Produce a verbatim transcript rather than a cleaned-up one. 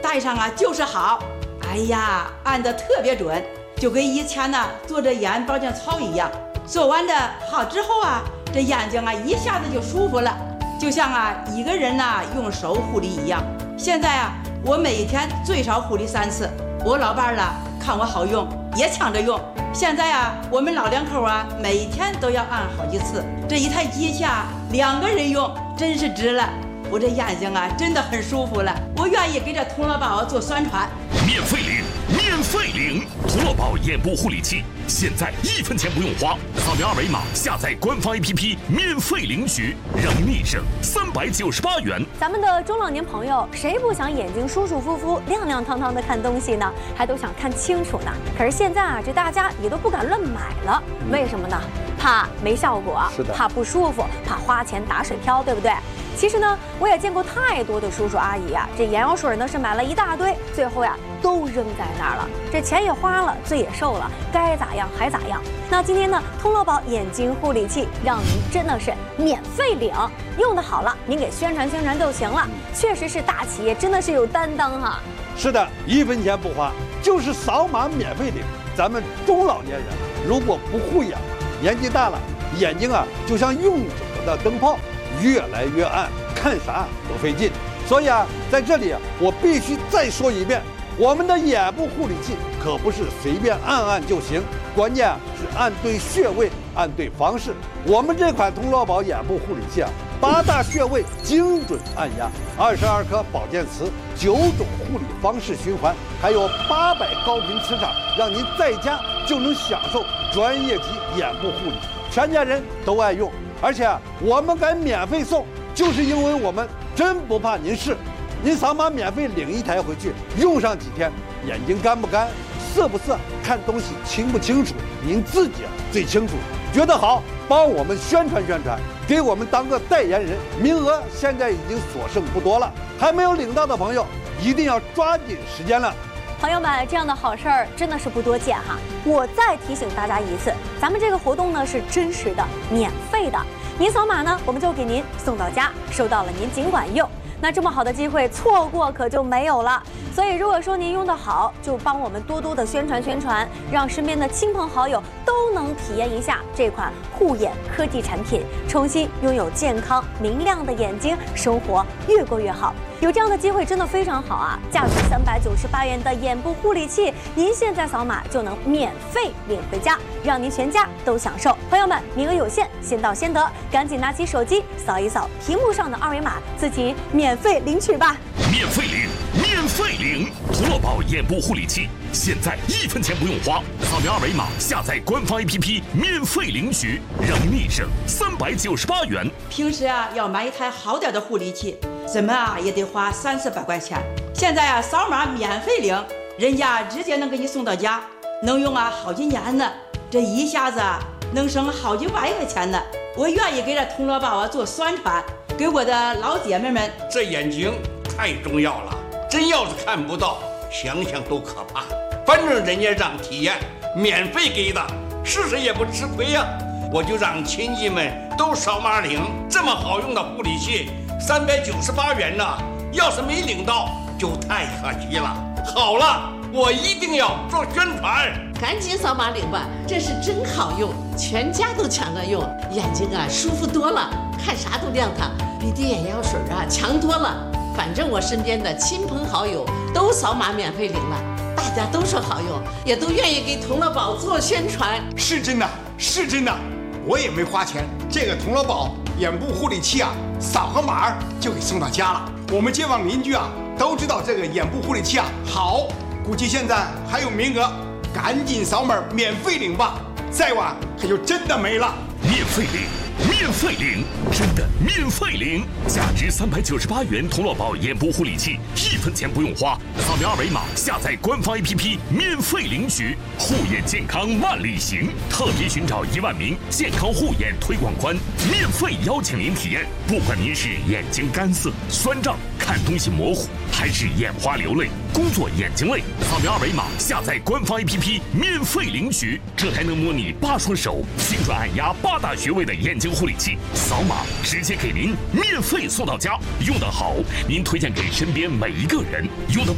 戴上啊就是好。哎呀，按得特别准，就跟以前呢做着眼保健操一样。做完的好之后啊，这眼睛啊一下子就舒服了，就像啊一个人呐用手护理一样。现在啊，我每天最少护理三次。我老伴儿了看我好用，也抢着用。现在啊，我们老两口啊，每天都要按好几次。这一台机器啊，两个人用真是值了。我这眼睛啊，真的很舒服了。我愿意给这童乐宝做宣传。 免费领，免费领童乐宝眼部护理器，现在一分钱不用花，扫描二维码下载官方 A P P 免费领取，让你省三百九十八元。 咱们的中老年朋友，谁不想眼睛舒舒服服、亮亮堂堂的看东西呢？还都想看清楚呢。可是现在啊，这大家也都不敢乱买了，为什么呢？怕没效果， 是的， 怕不舒服，怕花钱打水漂，对不对？其实呢，我也见过太多的叔叔阿姨啊，这眼药水呢是买了一大堆，最后呀都扔在那儿了，这钱也花了，罪也受了，该咋样还咋样。那今天呢，童乐宝眼睛护理器让您真的是免费领，用的好了，您给宣传宣传就行了。确实是大企业，真的是有担当哈。 是的，一分钱不花，就是扫码免费领。咱们中老年人如果不护眼，年纪大了，眼睛啊就像用久了的灯泡，越来越暗，看啥都费劲。所以啊，在这里啊，我必须再说一遍，我们的眼部护理器可不是随便按按就行，关键啊是按对穴位，按对方式。我们这款童乐宝眼部护理器啊，八大穴位精准按压，二十二颗保健词，九种护理方式循环，还有八百高频磁场，让您在家就能享受专业级眼部护理，全家人都爱用。而且啊，我们敢免费送，就是因为我们真不怕您试。您扫码免费领一台回去，用上几天，眼睛干不干、涩不涩、看东西清不清楚，您自己啊最清楚。觉得好，帮我们宣传宣传，给我们当个代言人。名额现在已经所剩不多了，还没有领到的朋友一定要抓紧时间了。 朋友们，这样的好事儿真的是不多见哈！我再提醒大家一次，咱们这个活动呢是真实的、免费的。您扫码呢，我们就给您送到家，收到了您尽管用。那这么好的机会，错过可就没有了。所以，如果说您用得好，就帮我们多多的宣传宣传，让身边的亲朋好友都能体验一下这款护眼科技产品，重新拥有健康明亮的眼睛，生活越过越好。有这样的机会真的非常好啊！价值三百九十八元的眼部护理器，您现在扫码就能免费领回家，让您全家都享受。朋友们，名额有限，先到先得，赶紧拿起手机扫一扫屏幕上的二维码，自己免费领取吧！ 免费领，免费领童乐宝眼部护理器，现在一分钱不用花，扫描二维码下载官方 A P P 免费领取，让你省三百九十八元。 平时啊要买一台好点的护理器，怎么啊也得花三四百块钱。现在啊扫码免费领，人家直接能给你送到家，能用啊好几年呢。这一下子啊能省好几百块钱呢。我愿意给这童乐宝啊做宣传，给我的老姐妹们。 这眼睛太重要了，真要是看不到，想想都可怕。反正人家让体验，免费给的，试试也不吃亏呀、啊。我就让亲戚们都扫码领，这么好用的护理器，三百九十八元呢，要是没领到就太可惜了。好了，我一定要做宣传， 赶紧扫码领吧，这是真好用，全家都抢着用，眼睛啊舒服多了，看啥都亮堂，比滴眼药水啊强多了。反正我身边的亲朋好友都扫码免费领了，大家都说好用，也都愿意给童乐宝做宣传。 是真的，是真的，我也没花钱，这个童乐宝眼部护理器啊，扫个码就给送到家了。我们街坊邻居啊都知道这个眼部护理器啊好，估计现在还有名额，赶紧扫码免费领吧，再晚可就真的没了。 免费领，免费领，真的免费领！价值三百九十八元童乐宝眼部护理器，一分钱不用花，扫描二维码下载官方 A P P 免费领取。护眼健康万里行，特别寻找一万名健康护眼推广官，免费邀请您体验。不管您是眼睛干涩、酸胀、看东西模糊，还是眼花流泪、工作眼睛累，扫描二维码下载官方 A P P 免费领取。这台能模拟八双手，精准按压八大穴位的眼睛护理器，扫码直接给您免费送到家。用得好，您推荐给身边每一个人；用得